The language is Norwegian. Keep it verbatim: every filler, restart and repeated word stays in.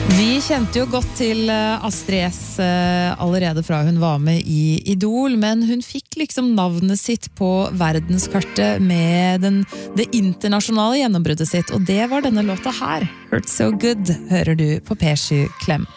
Vi kjente jo godt til Astrid S allerede fra hun var med i Idol, men hun fikk liksom navnet sitt på verdenskartet med den, det internasjonale gjennombruddet sitt, og det var denne låta her. Hurt So Good hører du på P sju Klem.